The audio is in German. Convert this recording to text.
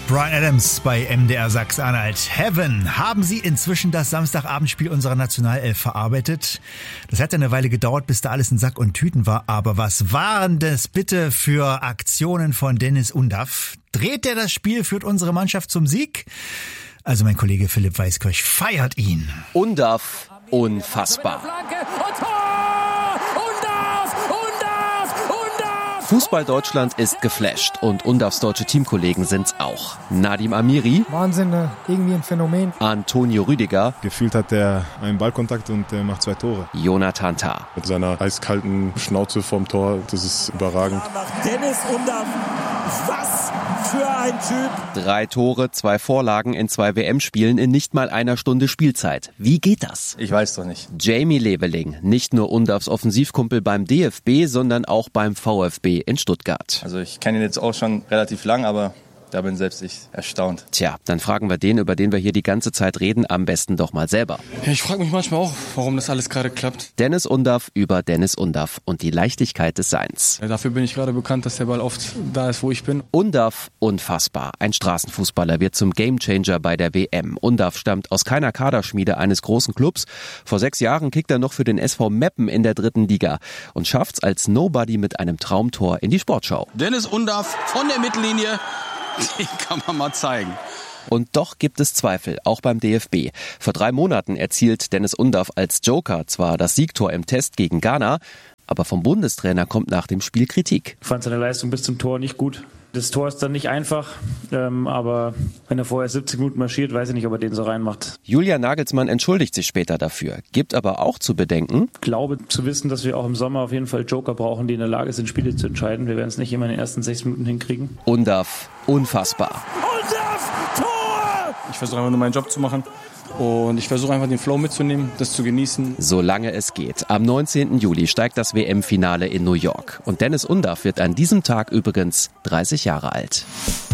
Bryan Adams bei MDR Sachsen-Anhalt. Heaven. Haben Sie inzwischen das Samstagabendspiel unserer Nationalelf verarbeitet? Das hat ja eine Weile gedauert, bis da alles in Sack und Tüten war. Aber was waren das bitte für Aktionen von Dennis Undaff? Dreht er das Spiel, führt unsere Mannschaft zum Sieg? Also mein Kollege Philipp Weiskirch feiert ihn. Undaff, unfassbar. Fußball Deutschland ist geflasht und Undaffs deutsche Teamkollegen sind's auch. Nadim Amiri. Wahnsinn, irgendwie ein Phänomen. Antonio Rüdiger. Gefühlt hat er einen Ballkontakt und macht 2 Tore. Jonathan Tah. Mit seiner eiskalten Schnauze vom Tor, das ist überragend. Dennis Undaff, was für ein Typ. 3 Tore, 2 Vorlagen in 2 WM-Spielen in nicht mal einer Stunde Spielzeit. Wie geht das? Ich weiß doch nicht. Jamie Leveling, nicht nur Undaffs Offensivkumpel beim DFB, sondern auch beim VfB in Stuttgart. Also ich kenne ihn jetzt auch schon relativ lang, aber da bin selbst ich erstaunt. Tja, dann fragen wir den, über den wir hier die ganze Zeit reden, am besten doch mal selber. Ja, ich frage mich manchmal auch, warum das alles gerade klappt. Dennis Undaff über Dennis Undaff und die Leichtigkeit des Seins. Ja, dafür bin ich gerade bekannt, dass der Ball oft da ist, wo ich bin. Undaff, unfassbar. Ein Straßenfußballer wird zum Gamechanger bei der WM. Undaff stammt aus keiner Kaderschmiede eines großen Clubs. Vor 6 Jahren kickt er noch für den SV Meppen in der 3. Liga und schafft's als Nobody mit einem Traumtor in die Sportschau. Dennis Undaff von der Mittellinie. Den kann man mal zeigen. Und doch gibt es Zweifel, auch beim DFB. Vor 3 Monaten erzielt Dennis Undaff als Joker zwar das Siegtor im Test gegen Ghana, aber vom Bundestrainer kommt nach dem Spiel Kritik. Ich fand seine Leistung bis zum Tor nicht gut. Das Tor ist dann nicht einfach, aber wenn er vorher 70 Minuten marschiert, weiß ich nicht, ob er den so reinmacht. Julian Nagelsmann entschuldigt sich später dafür, gibt aber auch zu bedenken: Ich glaube zu wissen, dass wir auch im Sommer auf jeden Fall Joker brauchen, die in der Lage sind, Spiele zu entscheiden. Wir werden es nicht immer in den ersten 6 Minuten hinkriegen. Undaff, unfassbar. Undaff, Tor! Ich versuche einfach nur meinen Job zu machen. Und ich versuche einfach den Flow mitzunehmen, das zu genießen. Solange es geht. Am 19. Juli steigt das WM-Finale in New York. Und Dennis Undaff wird an diesem Tag übrigens 30 Jahre alt.